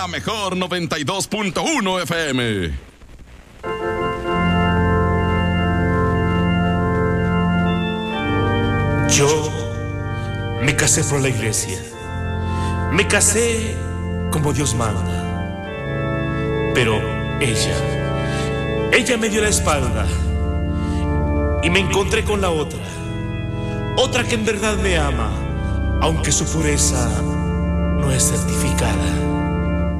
La mejor 92.1 FM. Yo me casé por la iglesia. Me casé como Dios manda. Pero ella me dio la espalda. Y me encontré con la otra. que en verdad me ama, aunque su pureza no es certificada.